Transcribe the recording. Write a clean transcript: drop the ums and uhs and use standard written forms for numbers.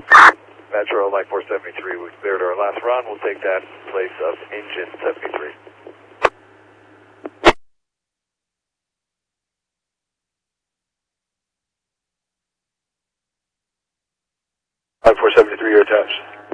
Metro, Light 473, we cleared our last run. We'll take that in place of engine 73. Light 473, you're attached.